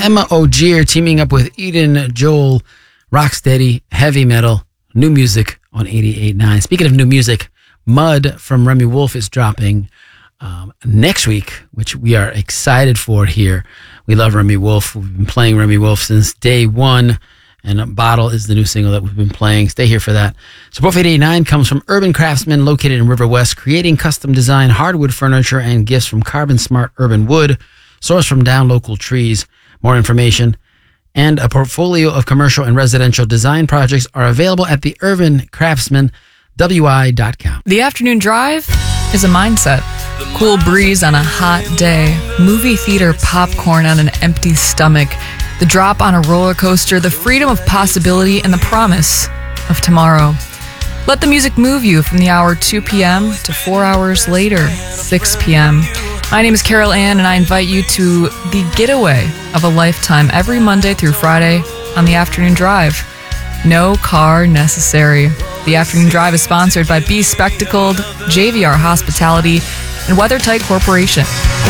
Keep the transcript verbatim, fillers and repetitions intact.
Emma Ogier teaming up with Eden Joel, rocksteady, heavy metal, new music on eighty-eight point nine. Speaking of new music, Mud from Remy Wolf is dropping um, next week, which we are excited for here. We love Remy Wolf. We've been playing Remy Wolf since day one, and Bottle is the new single that we've been playing. Stay here for that. Support for eighty-eight point nine comes from Urban Craftsman located in River West, creating custom design hardwood furniture and gifts from Carbon Smart Urban Wood, sourced from down local trees. More information and a portfolio of commercial and residential design projects are available at the Urban Craftsman W I dot com. The afternoon drive is a mindset. Cool breeze on a hot day, movie theater popcorn on an empty stomach, the drop on a roller coaster, the freedom of possibility, and the promise of tomorrow. Let the music move you from the hour two p.m. to four hours later, six p.m. My name is Carol Ann, and I invite you to the getaway of a lifetime every Monday through Friday on the Afternoon Drive. No car necessary. The Afternoon Drive is sponsored by Be Spectacled, J V R Hospitality, and WeatherTight Corporation.